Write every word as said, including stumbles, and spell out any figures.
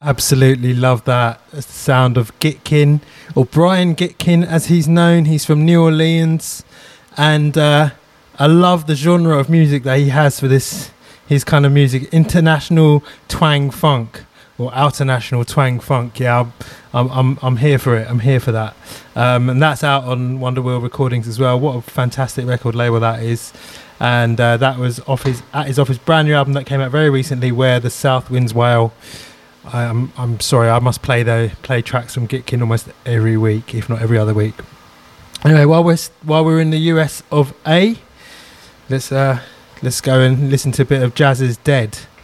Absolutely love that. It's the sound of Gitkin, or Brian Gitkin as he's known. He's from New Orleans, and uh, I love the genre of music that he has for this, his kind of music, international twang funk or international twang funk. Yeah, I'm, I'm, I'm, I'm here for it. I'm here for that. Um, and that's out on Wonder Wheel Recordings as well. What a fantastic record label that is. And uh, that was off his, that is off his brand new album that came out very recently, Where the South Winds Wail. I'm I'm sorry, I must play the play tracks from Gitkin almost every week, if not every other week. Anyway, while we're while we're in the U S of A, let's uh let's go and listen to a bit of Jazz Is Dead.